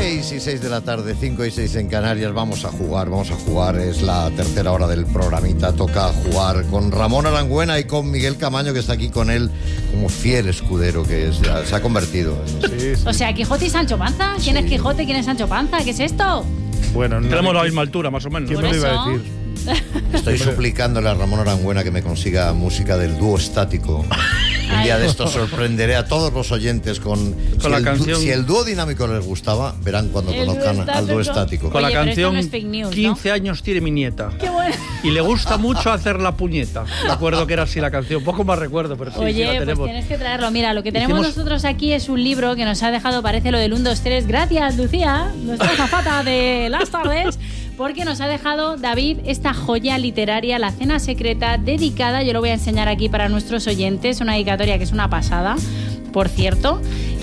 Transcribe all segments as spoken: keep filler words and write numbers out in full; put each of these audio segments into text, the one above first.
seis y seis de la tarde, cinco y seis en Canarias. Vamos a jugar, vamos a jugar. Es la tercera hora del programita. Toca jugar con Ramón Arangüena y con Miguel Camaño, que está aquí con él como fiel escudero que es, ya, se ha convertido. Sí, sí. O sea, Quijote y Sancho Panza. ¿Quién Sí. es Quijote? ¿Quién es Sancho Panza? ¿Qué es esto? Bueno, no, Tenemos la misma altura, más o menos. ¿quién Por me lo iba eso. a decir? Estoy suplicándole a Ramón Arangüena que me consiga música del dúo estático. Un día de esto sorprenderé a todos los oyentes con, Con si, la el, du- canción- si el dúo dinámico les gustaba, verán cuando El dúo conozcan al dúo estático. Con la Oye, pero esto canción no es fake news, ¿no? quince años tiene mi nieta. Qué bueno. Y le gusta mucho hacer la puñeta. Me acuerdo que era así la canción. Poco más recuerdo, pero sí, sí Oye, la pues tenemos. tienes que traerlo. Mira, lo que tenemos Hicimos- nosotros aquí es un libro que nos ha dejado, parece lo del uno, dos, tres. Gracias, Lucía, nuestra zafata de las tardes, porque nos ha dejado David esta joya literaria, La Cena Secreta, dedicada, yo lo voy a enseñar aquí para nuestros oyentes, una dedicatoria que es una pasada, por cierto.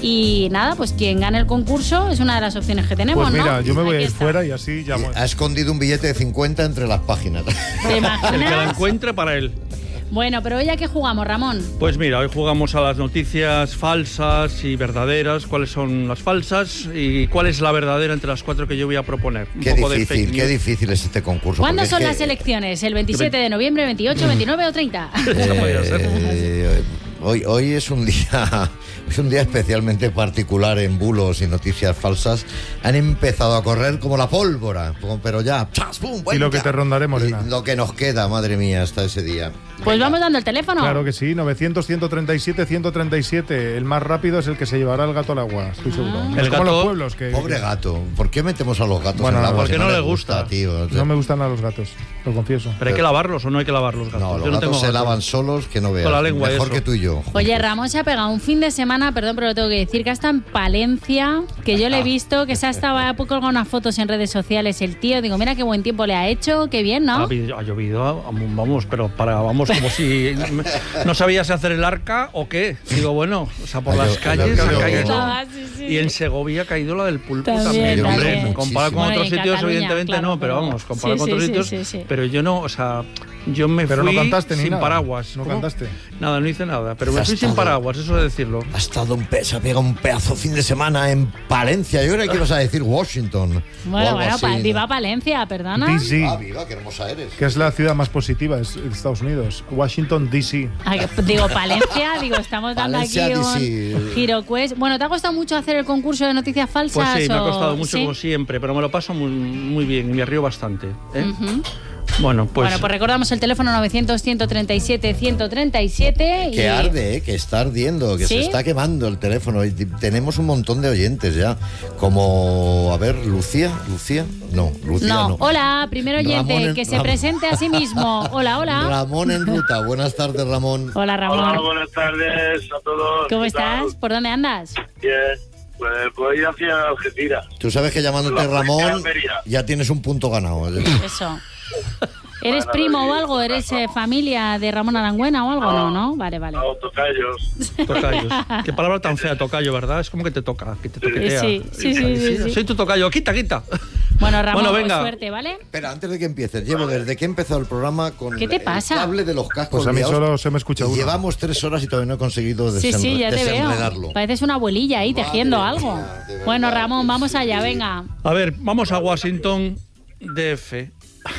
Y nada, pues quien gane el concurso es una de las opciones que tenemos, Pues mira, ¿no? yo me voy a Aquí ir está. fuera y así llamo. Ha escondido un billete de cincuenta entre las páginas. ¿Te El que la imaginas? encuentre para él. Bueno, pero hoy a qué jugamos, Ramón. Pues mira, hoy jugamos a las noticias falsas y verdaderas. ¿Cuáles son las falsas y cuál es la verdadera entre las cuatro que yo voy a proponer? Un Qué poco de difícil, fake qué news. difícil es este concurso. ¿Cuándo porque es son que, las elecciones? ¿El veintisiete de noviembre, veintiocho, veintinueve o treinta? Esa podría ser. Eh, hoy, hoy es un día es un día especialmente particular en bulos y noticias falsas. Han empezado a correr como la pólvora, como- pero ya. ¡Chas, pum! Y lo que ¡Venga! te rondaré, Morena. Y lo que nos queda, madre mía, hasta ese día. Pues Venga. vamos dando el teléfono. Claro que sí, novecientos, ciento treinta y siete, ciento treinta y siete. El más rápido es el que se llevará el gato al agua, estoy seguro. Ah. Es El como gato- los pueblos que... Pobre que- gato. ¿Por qué metemos a los gatos Bueno, en el agua? porque si no les le gusta. tío. No me gustan a los gatos, lo confieso. ¿Pero hay que lavarlos o no hay que lavar los gatos? No, los Yo no gatos tengo se gatos. lavan solos, que no veas. Con la lengua, Mejor eso. que tú y yo. Oye, Ramón se ha pegado un fin de semana, perdón, pero lo tengo que decir, que hasta en Palencia, que yo le he visto, que se ha estado, ha colgado unas fotos en redes sociales el tío. Digo, mira qué buen tiempo le ha hecho, qué bien, Ha, ¿no? habido- ha llovido, vamos, pero para, vamos, como si no sabías hacer el arca o qué. Digo, bueno, o sea, por Ha las llo- calles el arca ha de caído. Estaba, sí, sí. Y en Segovia ha caído la del pulpo También, también. también. Hombre, comparado con Bueno, otros y en sitios, Cataluña, evidentemente claro, no, pero pero- vamos, comparado sí, con otros sí, sí, sitios. sí, sí. Pero yo no, o sea, yo me Pero fui no cantaste ni sin nada. paraguas. No ¿Cómo? cantaste. Nada, no hice nada, pero me Has fui sin estado- paraguas, eso de decirlo. Ha estado un pe- se ha pegado un pedazo fin de semana en Palencia. Yo creía que ibas a decir Washington. o Bueno, algo bueno, así, pa- ¿no? viva Palencia, perdona. D C, Ah, viva, qué hermosa eres. que es la ciudad más positiva de Estados Unidos. Washington, D C. Ah, que- Digo, Palencia, digo, estamos dando Valencia, aquí D un C. giroquest. Bueno, ¿te ha costado mucho hacer el concurso de noticias falsas? Pues sí, me ha o- costado mucho ¿sí? como siempre, pero me lo paso muy, muy bien y me río bastante. ¿eh? Ujú. Bueno, pues, Bueno, pues recordamos el teléfono novecientos, ciento treinta y siete, ciento treinta y siete. Que y- arde, ¿eh? Que está ardiendo, que ¿Sí? se está quemando el teléfono. Y t- tenemos un montón de oyentes ya. Como, a ver, Lucía, Lucía, no, Lucía No. no. Hola, primer oyente, Ramón en- que se Ram- presente a sí mismo. Hola, hola. Ramón en ruta. Buenas tardes, Ramón. Hola, Ramón. Hola, buenas tardes a todos. ¿Cómo ¿Qué tal? estás? ¿Por dónde andas? Bien, pues voy hacia Algeciras. Tú sabes que llamándote La Ramón Almería. ya tienes un punto ganado. Eso. ¿Eres primo o algo? ¿Eres eh, familia de Ramón Arangüena o algo? No, ¿no? Vale, vale. No, tocayos. tocayos. Qué palabra tan fea, tocayo, ¿verdad? Es como que te toca, que te toquetea. Sí, sí, sí, sí, sí. Soy tu tocayo, quita, quita. Bueno, Ramón, Bueno, pues venga. suerte, ¿vale? Espera, antes de que empieces, llevo desde que he empezado el programa con ¿Qué te el pasa? cable de los cascos Pues a mí liados, solo se me escucha y uno. llevamos tres horas y todavía no he conseguido Sí, desenre- sí, ya te veo. desenredarlo. Pareces una abuelilla ahí Madre tejiendo mía, algo. de verdad Bueno, Ramón, que vamos sí. allá, venga. A ver, vamos a Washington, D F.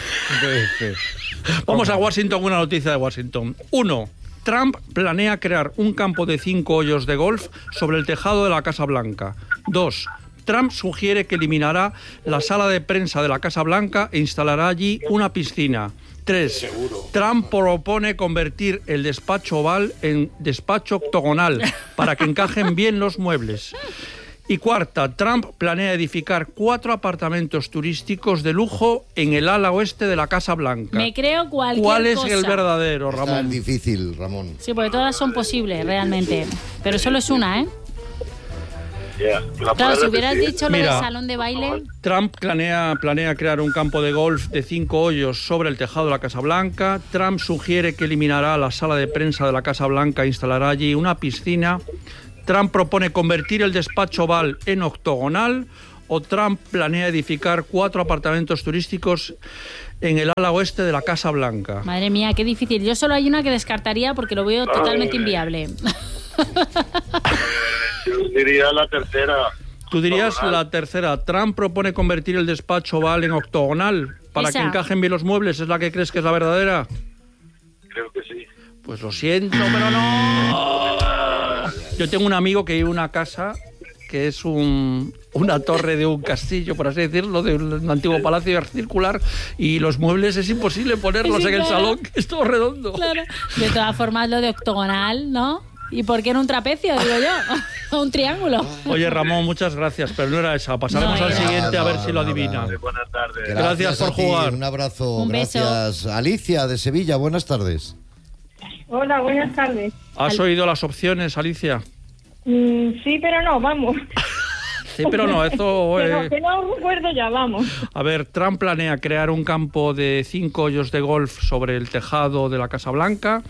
Vamos a Washington, una noticia de Washington. Uno. Trump planea crear un campo de cinco hoyos de golf sobre el tejado de la Casa Blanca. Dos. Trump sugiere que eliminará la sala de prensa de la Casa Blanca e instalará allí una piscina. Tres. Trump propone convertir el despacho oval en despacho octogonal para que encajen bien los muebles. Y cuarta, Trump planea edificar cuatro apartamentos turísticos de lujo en el ala oeste de la Casa Blanca. Me creo cualquier ¿Cuál es cosa. el verdadero, Está Ramón? difícil, Ramón. Sí, porque todas son posibles, realmente. Pero solo es una, ¿eh? Ya, ¿me la Claro, puedes si hubieras repetir? dicho lo Mira. del salón de baile... Trump planea, planea crear un campo de golf de cinco hoyos sobre el tejado de la Casa Blanca. Trump sugiere que eliminará la sala de prensa de la Casa Blanca e instalará allí una piscina. Trump propone convertir el despacho oval en octogonal. O Trump planea edificar cuatro apartamentos turísticos en el ala oeste de la Casa Blanca. Madre mía, qué difícil. Yo solo hay una que descartaría porque lo veo totalmente inviable. Yo diría la tercera. Tú dirías Octogonal. la tercera. Trump propone convertir el despacho Oval en octogonal para Esa. que encajen bien los muebles. ¿Es la que crees que es la verdadera? Creo que sí. Pues lo siento, pero no. Yo tengo un amigo que vive en una casa que es un, una torre de un castillo, por así decirlo, de un antiguo palacio circular, y los muebles es imposible ponerlos Sí, en el claro. salón, que es todo redondo. Claro. De todas formas, lo de octogonal, ¿no? ¿Y por qué en un trapecio, digo yo? O un triángulo. Oye, Ramón, muchas gracias, pero no era esa. Pasaremos No, al era. siguiente a ver No, si lo no, adivina. no. Buenas tardes. Gracias por a ti, jugar. Un abrazo. Un beso. Gracias. Alicia, de Sevilla, buenas tardes. Hola, buenas tardes. ¿Has oído las opciones, Alicia? Mm, sí, pero no, vamos. Sí, pero no, eso... Que no, eh, que no recuerdo ya, vamos. A ver, Trump planea crear un campo de cinco hoyos de golf sobre el tejado de la Casa Blanca.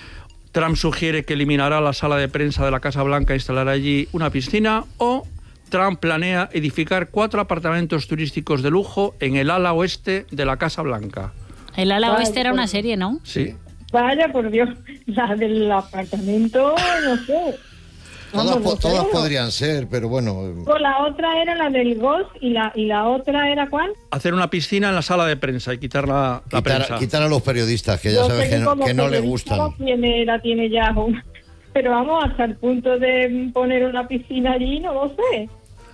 Trump sugiere que eliminará la sala de prensa de la Casa Blanca e instalará allí una piscina. O Trump planea edificar cuatro apartamentos turísticos de lujo en el ala oeste de la Casa Blanca. El ala Vale, oeste era una pues. serie, ¿no? Sí. Vaya, por Dios, la del apartamento, no sé. Todas, Vamos, po- no sé, todas ¿no? podrían ser, pero bueno. Pues la otra era la del golf y la y la otra era ¿cuál? Hacer una piscina en la sala de prensa y quitar la, la prensa. Quitar, quitar a los periodistas, que ya Yo sabes sé que no, como que no le periodista gustan. La tiene, la tiene ya, pero vamos, hasta el punto de poner una piscina allí, no lo sé.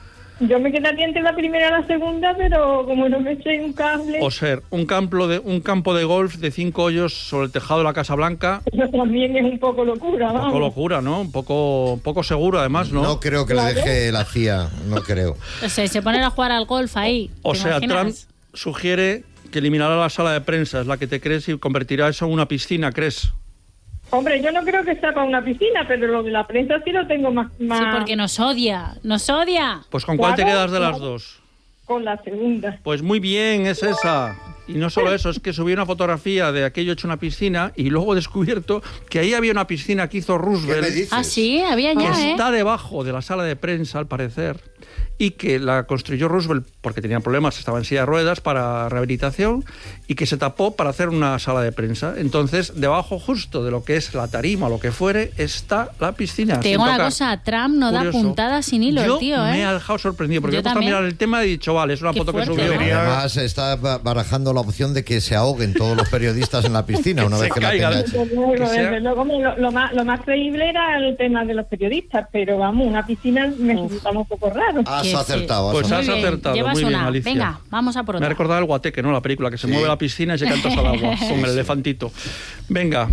Yo me quedaría entre la primera y la segunda, pero como no me eché un cable, O ser un campo de un campo de golf de cinco hoyos sobre el tejado de la Casa Blanca. eso también es un poco locura, Un vamos. poco locura, ¿no? Un poco, poco seguro, además, ¿no? No creo que le deje la C I A, no creo. O sea, se ponen a jugar al golf ahí. O ¿te sea, imaginas? Trump sugiere que eliminará la sala de prensa, es la que te crees, y convertirá eso en una piscina, ¿crees? Hombre, yo no creo que sea para una piscina, pero lo de la prensa sí lo tengo más... más Sí, porque nos odia. ¡Nos odia! Pues ¿con cuál te Claro, quedas de las claro. dos? con la segunda. Pues muy bien, es esa. Y no solo eso, es que subí una fotografía de aquello hecho una piscina y luego he descubierto que ahí había una piscina que hizo ¿Qué me Roosevelt, dices? Ah, sí, había que ya, ¿eh? está debajo de la sala de prensa, al parecer, y que la construyó Roosevelt porque tenía problemas, estaba en silla de ruedas para rehabilitación, y que se tapó para hacer una sala de prensa. Entonces, debajo justo de lo que es la tarima o lo que fuere, está la piscina. Te sin digo una tocar. cosa, Trump no da Curioso. puntadas sin hilo, Yo el tío, ¿eh? me ha dejado sorprendido, porque Yo he puesto a también. mirar el tema y he dicho, vale, es una Qué foto que fuerte, subió. ¿no? Debería- Además, está ba- barajando la opción de que se ahoguen todos los periodistas en la piscina una Que vez se que la caigan. tenga hecha. Desde luego, Que sea- desde luego, hombre, lo, lo más, lo más creíble era el tema de los periodistas, pero vamos, una piscina me resultaba un poco raro. Has Que sí. acertado, has Pues Muy has acertado. bien, acertado, llevas muy bien, una. Alicia. Venga, vamos a por Me otra. ha recordado el Guateque, ¿no? La película, que se Sí. mueve la piscina y se cantas al agua con el elefantito. Venga,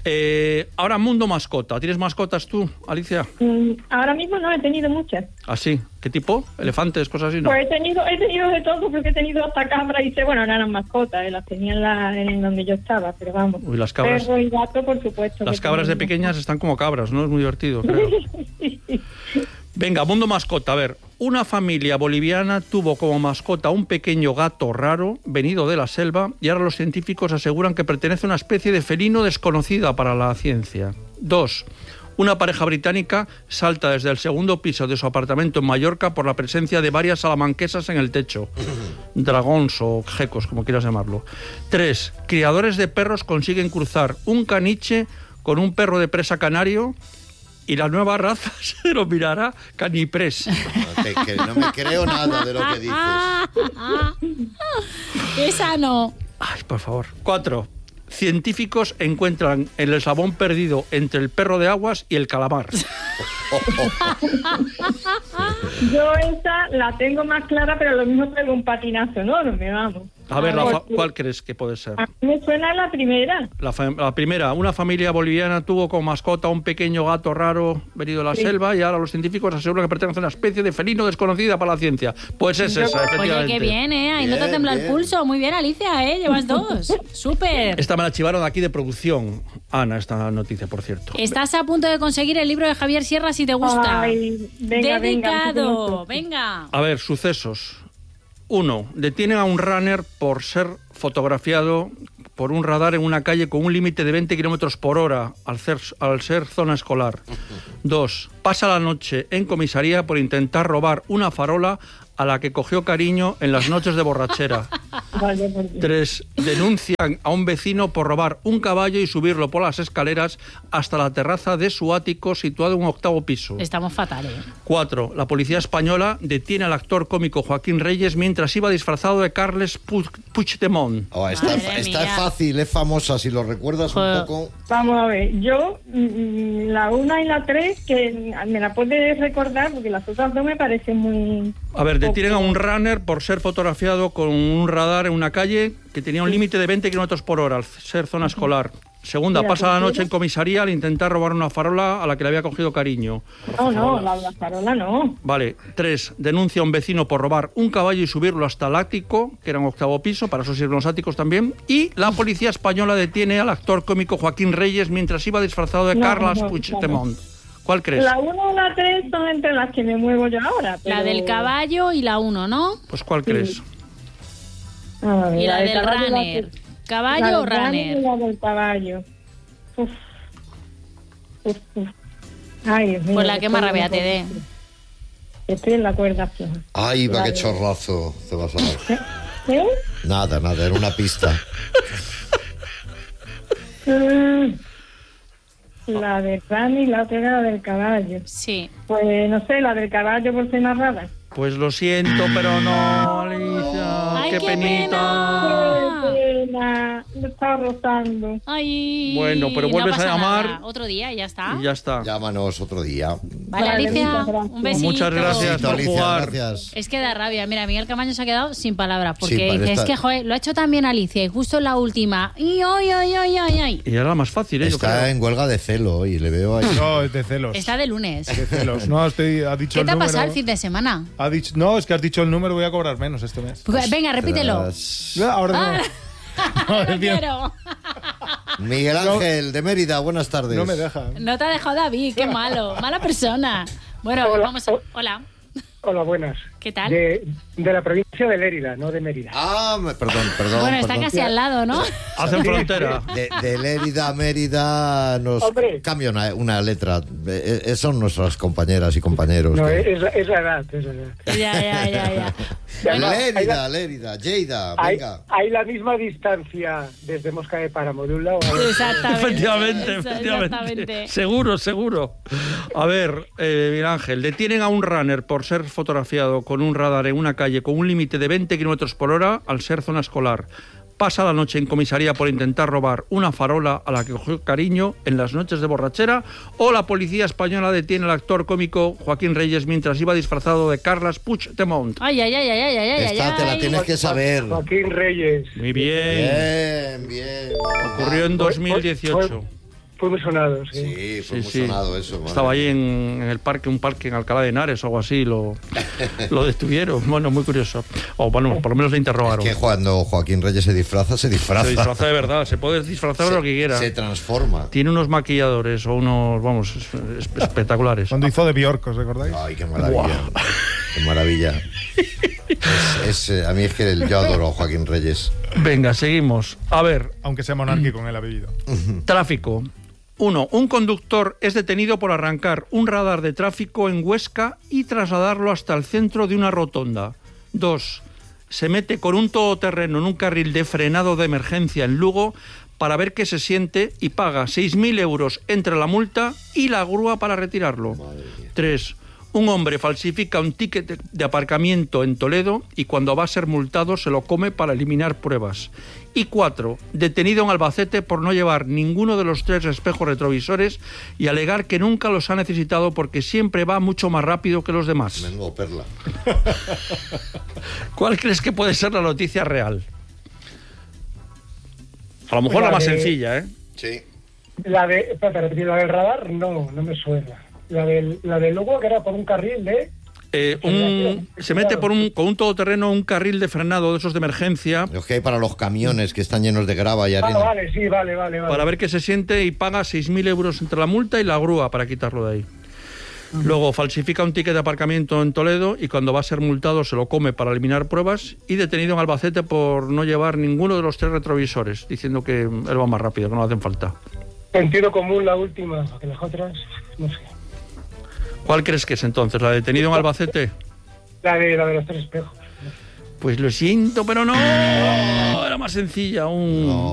eh, ahora mundo mascota. ¿Tienes mascotas tú, Alicia? Mm, Ahora mismo no he tenido muchas. ¿Así? ¿Qué tipo? ¿Elefantes, cosas así? No. Pues he tenido, he tenido de todo, porque he tenido hasta cabras y sé, bueno, no eran mascotas, eh, las tenía en, la, en donde yo estaba, pero vamos. Uy, las cabras. Perro y gato, por supuesto. Las que cabras de tenía. pequeñas están como cabras, ¿no? Es muy divertido, creo. Venga, mundo mascota. A ver, una familia boliviana tuvo como mascota un pequeño gato raro venido de la selva y ahora los científicos aseguran que pertenece a una especie de felino desconocida para la ciencia. Dos, una pareja británica salta desde el segundo piso de su apartamento en Mallorca por la presencia de varias salamanquesas en el techo. Dragons o gecos, como quieras llamarlo. Tres, criadores de perros consiguen cruzar un caniche con un perro de presa canario y la nueva raza se denominará caniprés. No, te- que no me creo nada de lo que dices. Esa no. Ay, por favor. Cuatro. Científicos encuentran el eslabón perdido entre el perro de aguas y el calamar. Yo esa la tengo más clara, pero lo mismo tengo un patinazo enorme, vamos. A ver, Rafa, Porque ¿cuál crees que puede ser? a mí me suena la primera. La, fa- la primera, una familia boliviana tuvo como mascota un pequeño gato raro venido de la Sí. selva y ahora los científicos aseguran que pertenece a una especie de felino desconocida para la ciencia. Pues es esa, Oye, efectivamente. Oye, qué bien, ¿eh? Ahí no te Bien, tembla el bien. pulso. Muy bien, Alicia, ¿eh? Llevas dos. Súper. Esta me la chivaron de aquí de producción, Ana, esta noticia, por cierto. Estás a punto de conseguir el libro de Javier Sierra si te gusta. Ay, venga, venga, Dedicado. venga. Venga. A ver, sucesos. Uno, detienen a un runner por ser fotografiado por un radar en una calle con un límite de veinte kilómetros por hora al ser, al ser zona escolar. Dos, pasa la noche en comisaría por intentar robar una farola a la que cogió cariño en las noches de borrachera. Vale, por Dios. Tres, denuncian a un vecino por robar un caballo y subirlo por las escaleras hasta la terraza de su ático situado en un octavo piso. Estamos fatales. Cuatro, la policía española detiene al actor cómico Joaquín Reyes mientras iba disfrazado de Carles Puig- Puigdemont. Oh, está Madre está mía. fácil, es famosa, si lo recuerdas un Joder. poco. Vamos a ver, yo mm, la una y la tres, que me la puedes recordar porque las otras dos me parecen muy... A ver, detienen a un runner por ser fotografiado con un radar en una calle que tenía un límite de veinte kilómetros por hora al ser zona escolar. Segunda, Mira, pasa la pues, noche en comisaría al intentar robar una farola a la que le había cogido cariño. No, no, la, la farola no. Vale. Tres, denuncia a un vecino por robar un caballo y subirlo hasta el ático, que era un octavo piso, para eso sirven los áticos también. Y la policía española detiene al actor cómico Joaquín Reyes mientras iba disfrazado de No, Carles no, Puigdemont. ¿Cuál crees? La uno y la tres son entre las que me muevo yo ahora. Pero... La del caballo y la uno, ¿no? Pues ¿cuál crees? A ver, Y la, del del caballo y la runner. que- ¿Caballo la o del runner y runner? la del caballo. Uf. Uf, uf. Ay, Dios mío. Pues la que más estoy rabia en te la- dé. Estoy en la cuerda floja. Ay, va, La qué de- chorrazo te vas a dar. ¿Eh? Nada, nada, era una pista. Mm. La del runner y la otra era la del caballo. Sí. Pues no sé, la del caballo por ser narrada. Pues lo siento, pero no, Alicia. Ay, qué, qué penita. pena. Qué pena, me estaba rozando. Ay. Bueno, pero no vuelves a pasa llamar. nada. Otro día y ya está. Y ya está. Llámanos otro día. Vale, Vale, Alicia, muchas gracias. un besito. Muchas gracias. Besito, por Alicia, jugar. gracias. Es que da rabia. Mira, Miguel Camaño se ha quedado sin palabras porque Sí, parece dice, es estar- que, joder, lo ha hecho también Alicia y justo en la última. Y ay, ay, ay, ay, ay. Y era la más fácil, ¿eh? Yo Está creo. en huelga de celo y le veo ahí. No, es de celos. Está de lunes. De celos. No, estoy, ha dicho ¿Qué el te ha número. pasado el fin de semana? Ha dicho, no, es que has dicho el número, voy a cobrar menos este mes. Pues, venga, repítelo. Tras- No, ahora Ah. no. No No, tío, quiero. Miguel Ángel, de Mérida, buenas tardes. no me deja. No te ha dejado David, qué malo. Mala persona. Bueno, Hola. vamos a... Hola, Hola, buenas. ¿qué tal? De, de la provincia de Lérida, no de Mérida. Ah, me- perdón, perdón. Bueno, está perdón. casi al lado, ¿no? Hacen frontera. De, de Lérida a Mérida nos Hombre. cambia una, una letra. Eh, eh, son nuestras compañeras y compañeros. No, que- es, la- es la edad, es la edad. Ya, ya, ya, ya. Bueno, Lérida, hay la- Lérida, Lleida, Hay, venga. hay la misma distancia desde Mosca de Páramo, de un lado a otro. Exactamente. Efectivamente, Eso, efectivamente. exactamente. Seguro, seguro. A ver, eh, Miguel Ángel, detienen a un runner por ser fotografiado con un radar en una calle con un límite de veinte kilómetros por hora al ser zona escolar. Pasa la noche en comisaría por intentar robar una farola a la que cogió cariño en las noches de borrachera. O la policía española detiene al actor cómico Joaquín Reyes mientras iba disfrazado de Carles Puigdemont. Ay, ay, ay, ay, ay, ay, ay. Esta te la ay. tienes que saber. Joaquín Reyes. Muy bien. Bien, bien. Ocurrió en dos mil dieciocho. Fue, fue muy sonado, sí. Sí, fue Sí, muy sí. sonado eso. madre Estaba mía. ahí en, en el parque, un parque en Alcalá de Henares o algo así, lo, lo detuvieron. Bueno, muy curioso. O bueno, por lo menos le interrogaron. Es que cuando Joaquín Reyes se disfraza, se disfraza. Se disfraza de verdad, se puede disfrazar de lo que quiera. Se transforma. Tiene unos maquilladores o unos, vamos, es- es- espectaculares. Cuando hizo de Bjork, ¿os recordáis? Ay, qué maravilla. Qué maravilla. Es, es, eh, a mí es que el- yo adoro a Joaquín Reyes. Venga, seguimos. A ver, Aunque sea monárquico en el apellido. tráfico. Uno, un conductor es detenido por arrancar un radar de tráfico en Huesca y trasladarlo hasta el centro de una rotonda. Dos, se mete con un todoterreno en un carril de frenado de emergencia en Lugo para ver qué se siente y paga seis mil euros entre la multa y la grúa para retirarlo. Tres, un hombre falsifica un ticket de- de aparcamiento en Toledo y cuando va a ser multado se lo come para eliminar pruebas. Y cuatro, detenido en Albacete por no llevar ninguno de los tres espejos retrovisores y alegar que nunca los ha necesitado porque siempre va mucho más rápido que los demás. Menudo perla. ¿Cuál crees que puede ser la noticia real? A lo mejor La la más de- sencilla, ¿eh? Sí. La de, espérate, repetir, la del radar, no, no me suena. La del, la del Lugo, que era por un carril de... Eh, un- se mete por un, con un todoterreno un carril de frenado de esos de emergencia Los que hay para los camiones que están llenos de grava y Ah, arena. vale, sí, vale, vale, vale. para ver qué se siente y paga seis mil euros entre la multa y la grúa para quitarlo de ahí. Luego falsifica un ticket de aparcamiento en Toledo y cuando va a ser multado se lo come para eliminar pruebas y detenido en Albacete por no llevar ninguno de los tres retrovisores, diciendo que él va más rápido, que no le hacen falta. Sentido común la última, que las otras, no sé. ¿Cuál crees que es entonces? ¿La de detenido en Albacete? La de, la de los tres espejos. Pues lo siento, pero no. Era más sencilla aún. No.